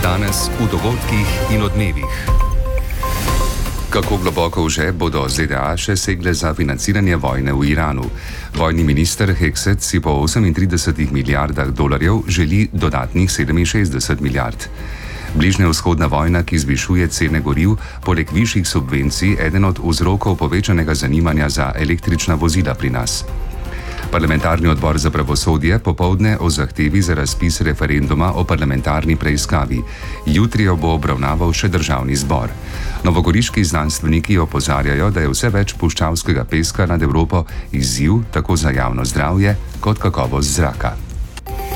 Danes v dogodkih in odmevih. Kako globoko v žep bodo ZDA še segle za financiranje vojne v Iranu? Vojni minister Hegseth si po 38 milijardah dolarjev želi dodatnih 67 milijard. Bližnjevzhodna vojna, ki zvišuje cene goriv, poleg višjih subvencij eden od vzrokov povečanega zanimanja za električna vozila pri nas. Parlamentarni odbor za pravosodje popoldne o zahtevi za razpis referenduma o parlamentarni preiskavi. Jutri jo bo obravnaval še državni zbor. Novogoriški znanstveniki opozarjajo, da je vse več puščavskega peska nad Evropo izziv tako za javno zdravje kot kakovost zraka.